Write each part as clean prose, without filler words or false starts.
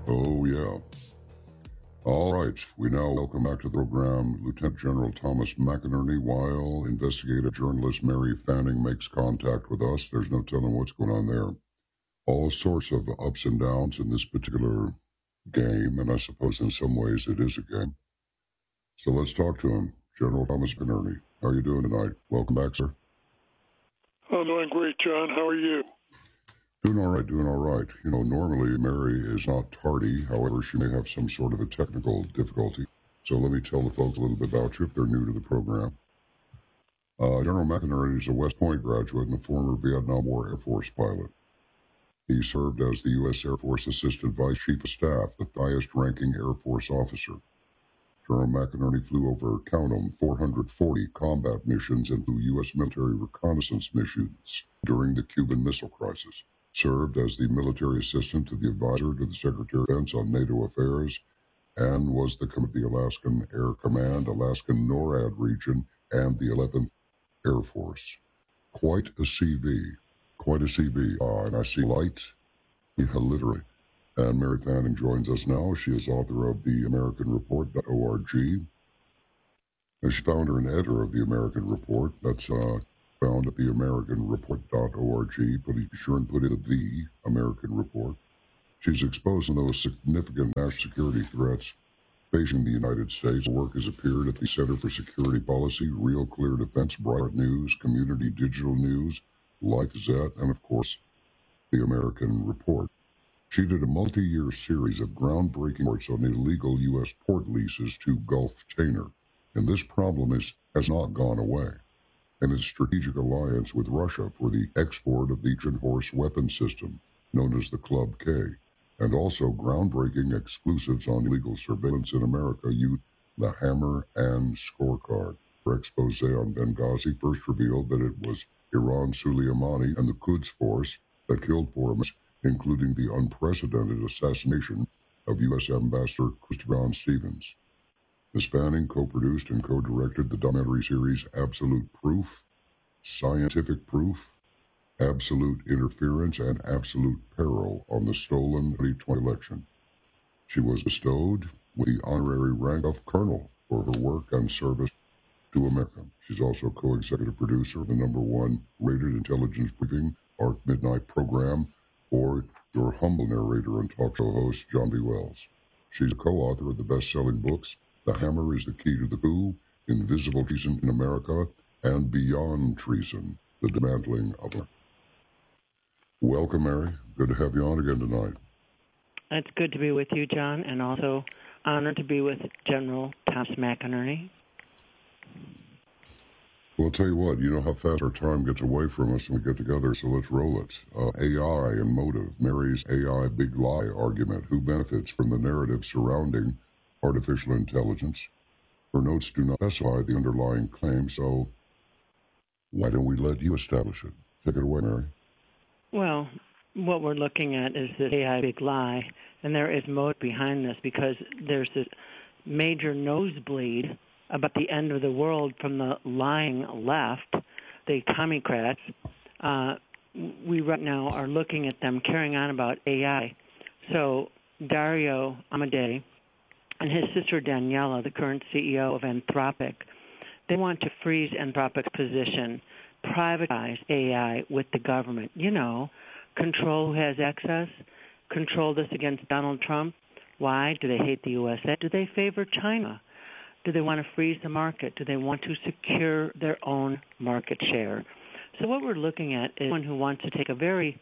Oh, yeah. All right. We now welcome back to the program Lieutenant General Thomas McInerney. While investigative journalist Mary Fanning makes contact with us, there's no telling what's going on there. All sorts of ups and downs in this particular game, and I suppose in some ways it is a game. So let's talk to him. General Thomas McInerney, how are you doing tonight? Welcome back, sir. I'm doing great, John. How are you? Doing all right. You know, normally Mary is not tardy. However, she may have some sort of a technical difficulty. So let me tell the folks a little bit about you if they're new to the program. General McInerney is a West Point graduate and a former Vietnam War Air Force pilot. He served as the U.S. Air Force Assistant Vice Chief of Staff, the highest-ranking Air Force officer. General McInerney flew over, count 'em, 440 combat missions and flew U.S. military reconnaissance missions during the Cuban Missile Crisis. Served as the military assistant to the advisor to the Secretary of Defense on NATO affairs, and was the commander of the Alaskan Air Command, Alaskan NORAD region, and the 11th Air Force. Quite a CV. And I see light. Yeah, literally. And Mary Fanning joins us now. She is author of the AmericanReport.org. And she's founder and editor of the American Report. That's found at the AmericanReport.org. Be sure and put in the American Report. She's exposed to those significant national security threats facing the United States. Her work has appeared at the Center for Security Policy, Real Clear Defense, Bright News, Community Digital News, LifeZette, and of course, the American Report. She did a multi-year series of groundbreaking reports on illegal U.S. port leases to Gulf-Tainer, and this problem has not gone away. And its strategic alliance with Russia for the export of the Trojan horse weapon system, known as the Club K, and also groundbreaking exclusives on illegal surveillance in America, the Hammer and Scorecard. Her expose on Benghazi first revealed that it was Iran Soleimani and the Quds Force that killed foreigners, including the unprecedented assassination of U.S. Ambassador Christopher Stevens. Ms. Fanning co-produced and co-directed the documentary series Absolute Proof, Scientific Proof, Absolute Interference, and Absolute Peril on the stolen 2020 election. She was bestowed with the honorary rank of Colonel for her work and service to America. She's also co-executive producer of the #1 rated intelligence briefing, Arc Midnight program, for your humble narrator and talk show host, John B. Wells. She's a co-author of the best-selling books, The Hammer is the Key to the Coup, Invisible Treason in America, and Beyond Treason, The Dismantling of America. Welcome, Mary. Good to have you on again tonight. It's good to be with you, John, and also honored to be with General Thomas McInerney. Well, I'll tell you what, you know how fast our time gets away from us when we get together, so let's roll it. AI and motive, Mary's AI big lie argument. Who benefits from the narrative surrounding artificial intelligence? Her notes do not specify the underlying claim, so why don't we let you establish it? Take it away, Mary. Well, what we're looking at is this AI big lie, and there is motive behind this because there's this major nosebleed about the end of the world from the lying left, the Tommycrats. We right now are looking at them carrying on about AI. So Dario Amodei and his sister Daniela, the current CEO of Anthropic, they want to freeze Anthropic's position, privatize AI with the government. You know, control who has access, control this against Donald Trump. Why? Do they hate the USA? Do they favor China? Do they want to freeze the market? Do they want to secure their own market share? So what we're looking at is someone who wants to take a very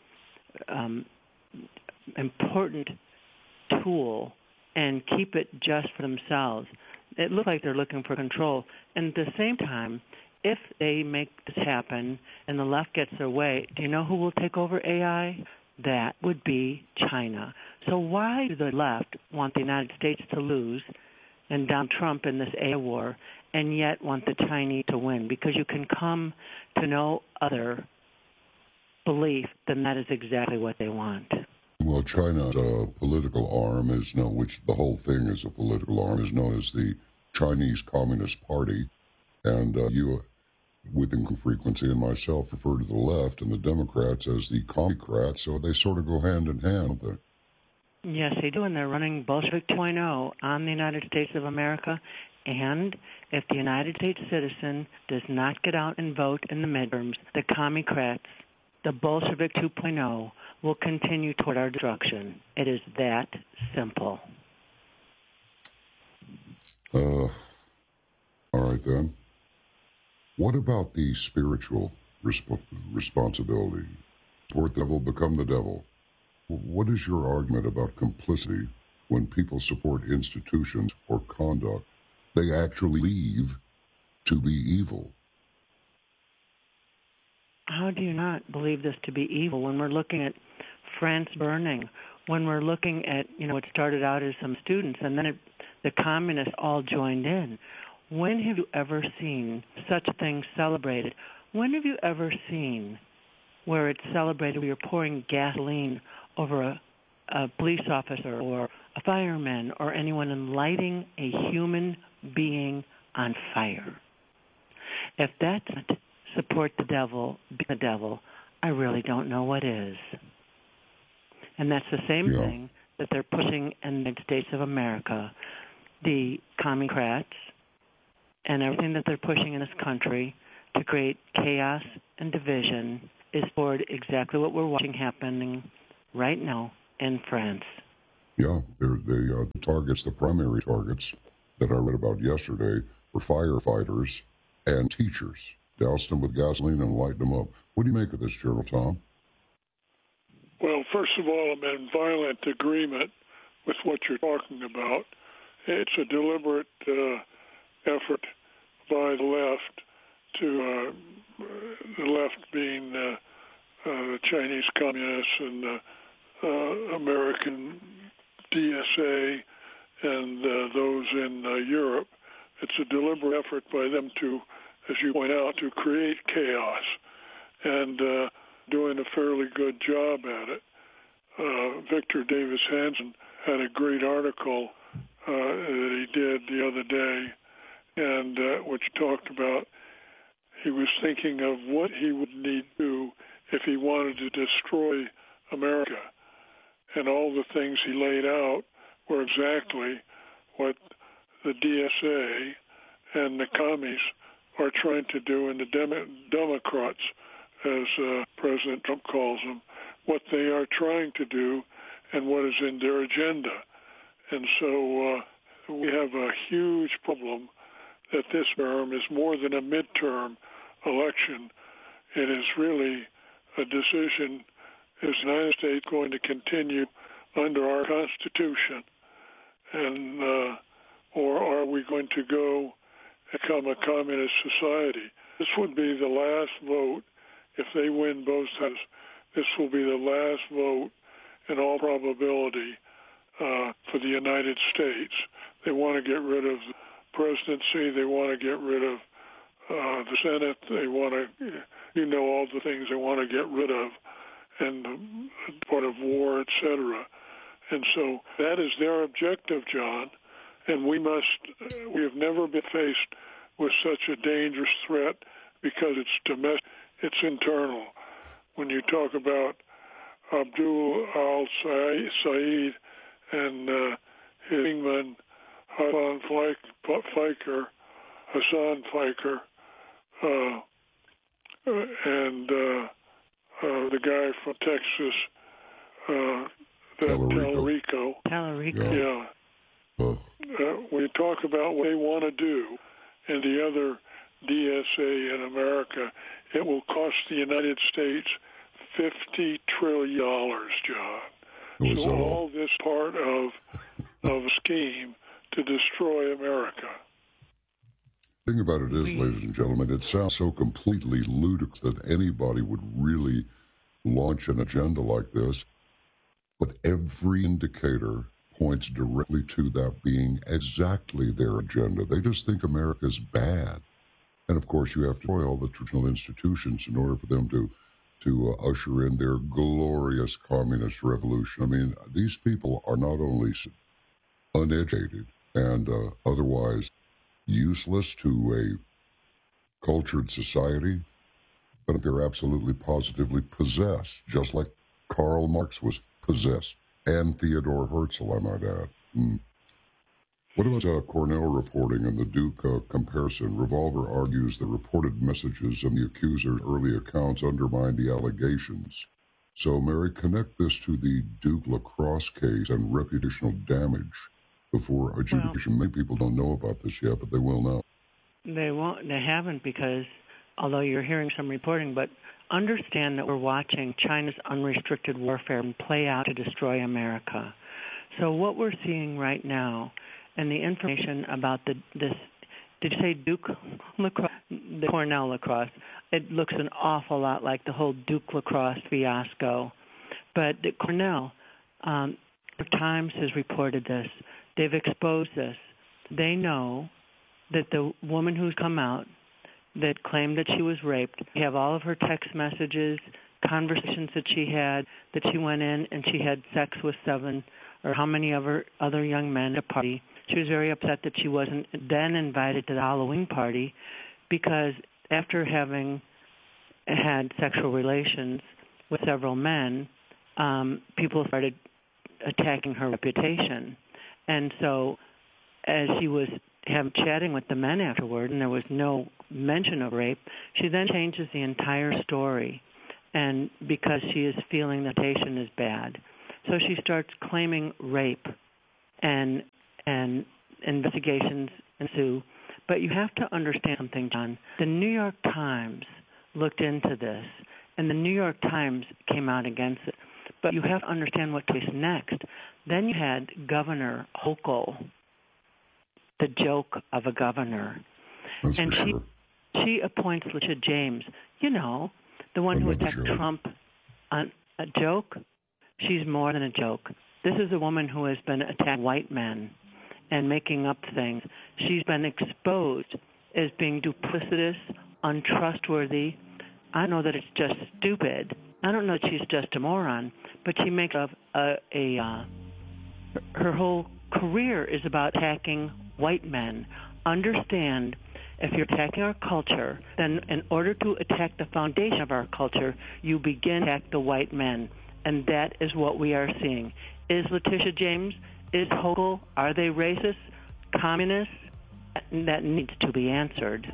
important tool and keep it just for themselves. It looks like they're looking for control. And at the same time, if they make this happen and the left gets their way, do you know who will take over AI? That would be China. So why do the left want the United States to lose and Donald Trump in this AI war, and yet want the Chinese to win? Because you can come to no other belief than that is exactly what they want. Well, China's political arm is known, which the whole thing is a political arm, is known as the Chinese Communist Party. And you, with increasing frequency, and myself refer to the left and the Democrats as the Commie-crats, so they sort of go hand in hand, don't they? Yes, they do, and they're running Bolshevik 2.0 on the United States of America. And if the United States citizen does not get out and vote in the midterms, the Communards, the Bolshevik 2.0, will continue toward our destruction. It is that simple. All right then. What about the spiritual responsibility? Support the devil, become the devil. What is your argument about complicity when people support institutions or conduct they actually leave to be evil? How do you not believe this to be evil when we're looking at France burning, when we're looking at, it started out as some students and then the communists all joined in? When have you ever seen such things celebrated? When have you ever seen where it's celebrated where you're pouring gasoline over a police officer or a fireman or anyone and lighting a human being on fire? If that's not support the devil, be the devil, I really don't know what is. And that's the same thing that they're pushing in the United States of America. The Communards and everything that they're pushing in this country to create chaos and division is toward exactly what we're watching happening right now in France. Yeah, the targets, the primary targets that I read about yesterday were firefighters and teachers. Doused them with gasoline and light them up. What do you make of this, General Tom? Well, first of all, I'm in violent agreement with what you're talking about. It's a deliberate effort by the left to, the left being the Chinese communists and the American DSA and those in Europe. It's a deliberate effort by them to, as you point out, to create chaos and doing a fairly good job at it. Victor Davis Hanson had a great article that he did the other day, and which talked about he was thinking of what he would need to do if he wanted to destroy America. And all the things he laid out were exactly what the DSA and the commies are trying to do, and the Democrats, as President Trump calls them, what they are trying to do and what is in their agenda. And so we have a huge problem that this term is more than a midterm election. It is really a decision, is the United States going to continue under our Constitution, and or are we going to go become a communist society? This would be the last vote. If they win both sides, this will be the last vote in all probability for the United States. They want to get rid of the presidency. They want to get rid of the Senate. They want to, all the things they want to get rid of, and part of war, etc. And so that is their objective, John. And we have never been faced with such a dangerous threat because it's domestic, it's internal. When you talk about Abdul al-Said and his wingman, Hassan Fiker, and the guy from Texas, Tallarico. Tallarico. Yeah. When you talk about what they want to do and the other DSA in America, it will cost the United States $50 trillion, John. So all this part of a scheme to destroy America. The thing about it is, ladies and gentlemen, it sounds so completely ludicrous that anybody would really launch an agenda like this, but every indicator points directly to that being exactly their agenda. They just think America's bad. And of course, you have to destroy all the traditional institutions in order for them to usher in their glorious communist revolution. I mean, these people are not only uneducated and otherwise useless to a cultured society, but they're absolutely positively possessed, just like Karl Marx was possessed And Theodore Herzl, I might add. What about Cornell reporting and the Duke comparison? Revolver argues the reported messages and the accuser's early accounts undermine the allegations. So, Mary, connect this to the Duke lacrosse case and reputational damage before adjudication. Many people don't know about this yet, but they will now. They won't. They haven't, because although you're hearing some reporting, but understand that we're watching China's unrestricted warfare play out to destroy America. So what we're seeing right now, and the information about this, did you say Duke lacrosse? The Cornell lacrosse. It looks an awful lot like the whole Duke lacrosse fiasco. But the Cornell, the Times has reported this. They've exposed this. They know that the woman who's come out that claimed that she was raped, we have all of her text messages, conversations that she had, that she went in and she had sex with 7 or how many of her other young men at a party. She was very upset that she wasn't then invited to the Halloween party, because after having had sexual relations with several men, people started attacking her reputation. And so as she was chatting with the men afterward, and there was no mention of rape, she then changes the entire story, and because she is feeling the temptation is bad. So she starts claiming rape, and investigations ensue. But you have to understand something, John. The New York Times looked into this, and the New York Times came out against it. But you have to understand what took place next. Then you had Governor Hochul, the joke of a governor. That's and sure. she appoints Letitia James, the one who attacked Trump on a joke. She's more than a joke. This is a woman who has been attacking white men and making up things. She's been exposed as being duplicitous, untrustworthy. I don't know that it's just stupid. I don't know that she's just a moron, but she makes up her whole career is about attacking white men. Understand, if you're attacking our culture, then in order to attack the foundation of our culture, you begin to attack the white men. And that is what we are seeing. Is Letitia James, is Hochul, are they racist, communists? That needs to be answered.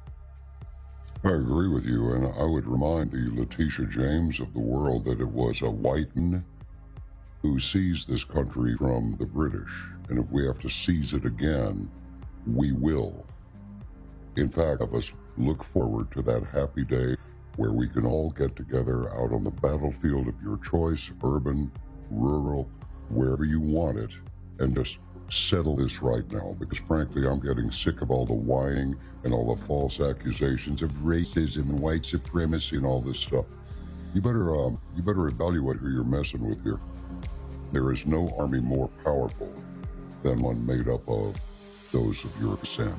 I agree with you, and I would remind the Letitia James of the world that it was a whiten who seized this country from the British, and if we have to seize it again, we will. In fact, of us look forward to that happy day where we can all get together out on the battlefield of your choice, urban, rural, wherever you want it, and just settle this right now, because frankly, I'm getting sick of all the whining and all the false accusations of racism and white supremacy and all this stuff. You better evaluate who you're messing with here. There is no army more powerful than one made up of those of your descent.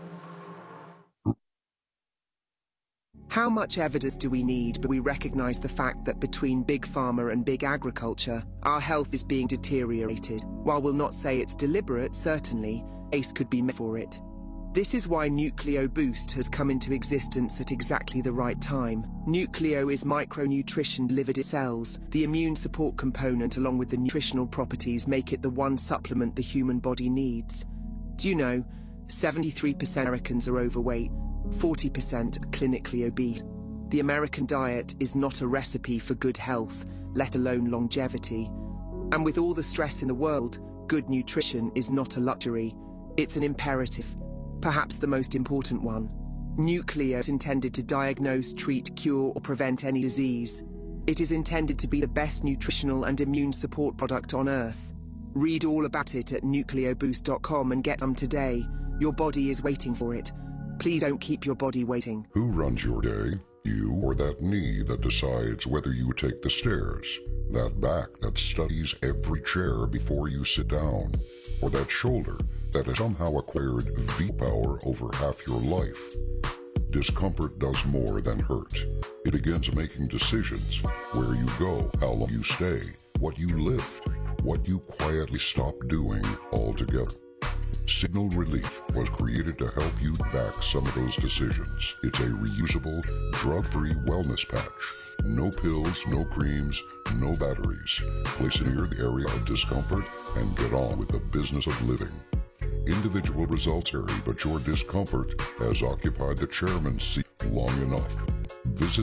How much evidence do we need? But we recognize the fact that between big pharma and big agriculture, our health is being deteriorated. While we'll not say it's deliberate, certainly, ACE could be made for it. This is why Nucleo Boost has come into existence at exactly the right time. Nucleo is micronutrition delivered in cells. The immune support component along with the nutritional properties make it the one supplement the human body needs. Do you know, 73% Americans are overweight, 40% are clinically obese. The American diet is not a recipe for good health, let alone longevity. And with all the stress in the world, good nutrition is not a luxury, it's an imperative. Perhaps the most important one. Nucleo is intended to diagnose, treat, cure, or prevent any disease. It is intended to be the best nutritional and immune support product on Earth. Read all about it at nucleoboost.com and get some today. Your body is waiting for it. Please don't keep your body waiting. Who runs your day? You or that knee that decides whether you take the stairs? That back that studies every chair before you sit down? Or that shoulder that has somehow acquired V-power over half your life? Discomfort does more than hurt. It begins making decisions: where you go, how long you stay, what you lift, what you quietly stop doing altogether. Signal Relief was created to help you back some of those decisions. It's a reusable, drug-free wellness patch. No pills, no creams, no batteries. Place it near the area of discomfort and get on with the business of living. Individual results vary, but your discomfort has occupied the chairman's seat long enough. Visit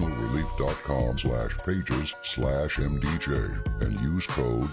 signalrelief.com/pages/MDJ and use code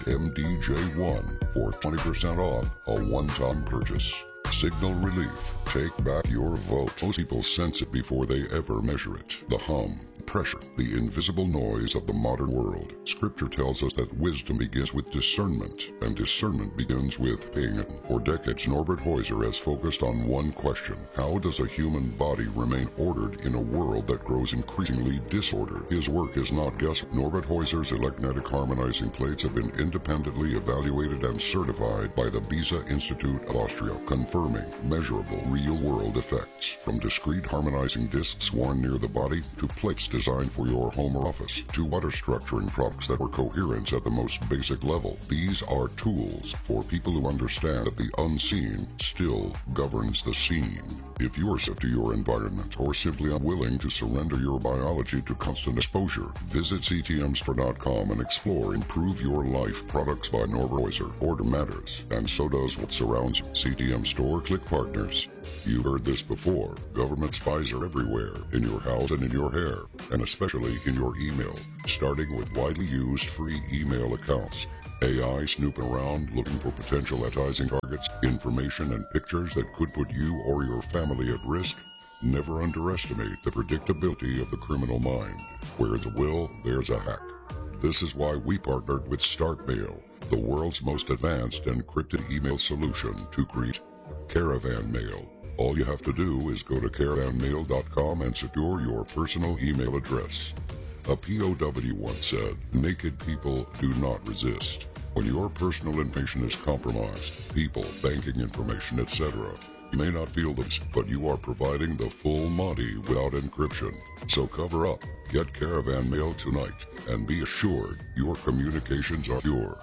MDJ1 for 20% off a one-time purchase. Signal Relief. Take back your vote. Most people sense it before they ever measure it. The hum, pressure, the invisible noise of the modern world. Scripture tells us that wisdom begins with discernment, and discernment begins with paying it. For decades, Norbert Heuser has focused on one question: how does a human body remain ordered in a world that grows increasingly disordered? His work is not guesswork. Norbert Heuser's electronic harmonizing plates have been independently evaluated and certified by the Beza Institute of Austria, confirming measurable real-world effects. From discrete harmonizing discs worn near the body to plates designed for your home or office, to water structuring products that were coherence at the most basic level. These are tools for people who understand that the unseen still governs the seen. If you are sensitive to your environment or simply unwilling to surrender your biology to constant exposure, visit ctmstore.com and explore Improve Your Life products by Norbert Heuser. Order matters, and so does what surrounds you. CTM Store, click partners. You've heard this before. Government spies are everywhere, in your house and in your hair, and especially in your email, starting with widely used free email accounts. AI snooping around looking for potential advertising targets, information and pictures that could put you or your family at risk. Never underestimate the predictability of the criminal mind. Where there's a will, there's a hack. This is why we partnered with StartMail, the world's most advanced encrypted email solution to create Caravan Mail. All you have to do is go to caravanmail.com and secure your personal email address. A POW once said, "Naked people do not resist." When your personal information is compromised, people, banking information, etc., you may not feel this, but you are providing the full Monty without encryption. So cover up, get Caravan Mail tonight, and be assured your communications are pure.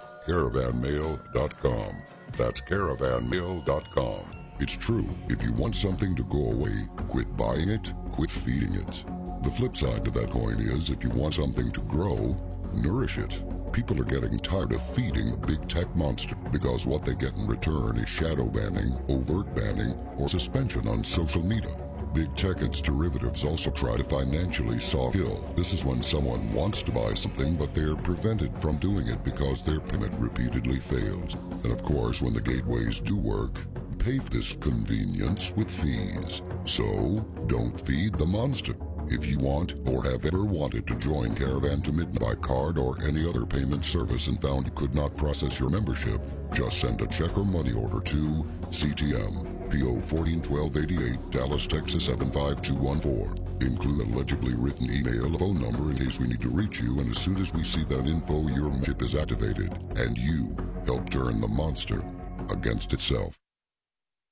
Caravanmail.com. That's caravanmail.com. It's true, if you want something to go away, quit buying it, quit feeding it. The flip side to that coin is, if you want something to grow, nourish it. People are getting tired of feeding the big tech monster because what they get in return is shadow banning, overt banning, or suspension on social media. Big tech and its derivatives also try to financially soft kill. This is when someone wants to buy something, but they're prevented from doing it because their payment repeatedly fails. And of course, when the gateways do work, pay for this convenience with fees. So, don't feed the monster. If you want or have ever wanted to join Caravan to Midnight by card or any other payment service and found you could not process your membership, just send a check or money order to CTM, PO 141288, Dallas, Texas 75214. Include a legibly written email, phone number in case we need to reach you, and as soon as we see that info, your membership is activated, and you help turn the monster against itself.